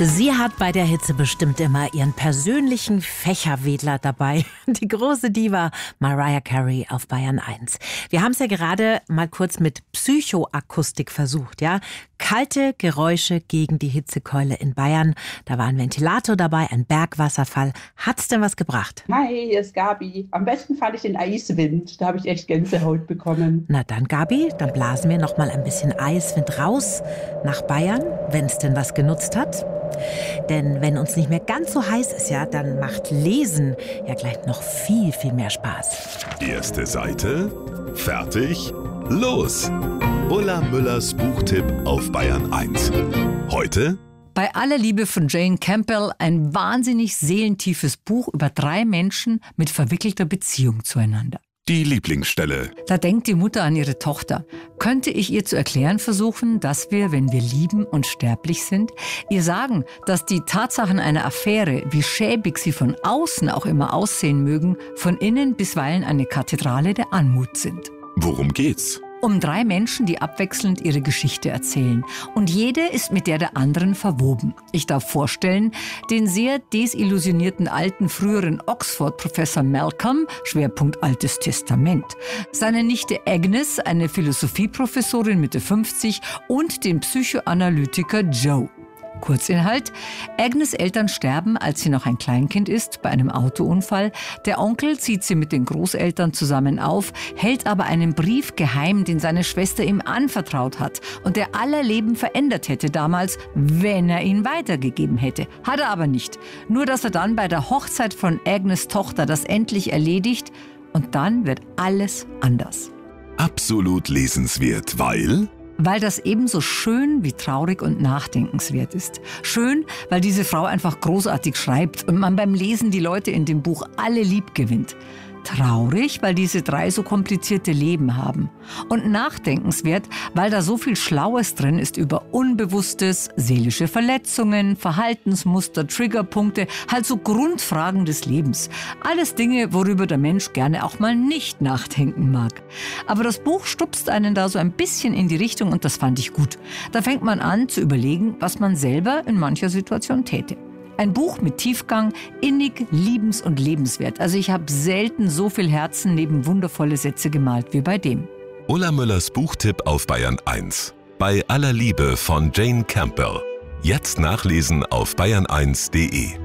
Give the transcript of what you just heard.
Sie hat bei der Hitze bestimmt immer ihren persönlichen Fächerwedler dabei. Die große Diva Mariah Carey auf Bayern 1. Wir haben es ja gerade mal kurz mit Psychoakustik versucht, ja? Kalte Geräusche gegen die Hitzekeule in Bayern. Da war ein Ventilator dabei, ein Bergwasserfall. Hat's denn was gebracht? Hi, hier ist Gabi. Am besten fand ich den Eiswind. Da habe ich echt Gänsehaut bekommen. Na dann, Gabi, dann blasen wir noch mal ein bisschen Eiswind raus nach Bayern, wenn es denn was genutzt hat. Denn wenn uns nicht mehr ganz so heiß ist, ja, dann macht Lesen ja gleich noch viel, viel mehr Spaß. Erste Seite, fertig, los! Ulla Müllers Buchtipp auf Bayern 1. Heute: Bei aller Liebe von Jane Campbell, ein wahnsinnig seelentiefes Buch über 3 Menschen mit verwickelter Beziehung zueinander. die Lieblingsstelle. Da denkt die Mutter an ihre Tochter. Könnte ich ihr zu erklären versuchen, dass wir, wenn wir lieben und sterblich sind, ihr sagen, dass die Tatsachen einer Affäre, wie schäbig sie von außen auch immer aussehen mögen, von innen bisweilen eine Kathedrale der Anmut sind. Worum geht's? Um 3 Menschen, die abwechselnd ihre Geschichte erzählen. Und jede ist mit der anderen verwoben. Ich darf vorstellen, den sehr desillusionierten alten früheren Oxford-Professor Malcolm, Schwerpunkt Altes Testament. Seine Nichte Agnes, eine Philosophieprofessorin Mitte 50 und den Psychoanalytiker Joe. Kurzinhalt: Agnes' Eltern sterben, als sie noch ein Kleinkind ist, bei einem Autounfall. Der Onkel zieht sie mit den Großeltern zusammen auf, hält aber einen Brief geheim, den seine Schwester ihm anvertraut hat und der aller Leben verändert hätte damals, wenn er ihn weitergegeben hätte. Hat er aber nicht. Nur, dass er dann bei der Hochzeit von Agnes' Tochter das endlich erledigt und dann wird alles anders. Absolut lesenswert, Weil das ebenso schön wie traurig und nachdenkenswert ist. Schön, weil diese Frau einfach großartig schreibt und man beim Lesen die Leute in dem Buch alle lieb gewinnt. Traurig, weil diese 3 so komplizierte Leben haben. Und nachdenkenswert, weil da so viel Schlaues drin ist über Unbewusstes, seelische Verletzungen, Verhaltensmuster, Triggerpunkte, halt so Grundfragen des Lebens. Alles Dinge, worüber der Mensch gerne auch mal nicht nachdenken mag. Aber das Buch stupst einen da so ein bisschen in die Richtung und das fand ich gut. Da fängt man an zu überlegen, was man selber in mancher Situation täte. Ein Buch mit Tiefgang, innig, liebens- und lebenswert. Also ich habe selten so viel Herzen neben wundervolle Sätze gemalt wie bei dem. Ulla Müllers Buchtipp auf Bayern 1. Bei aller Liebe von Jane Campbell. Jetzt nachlesen auf bayern1.de.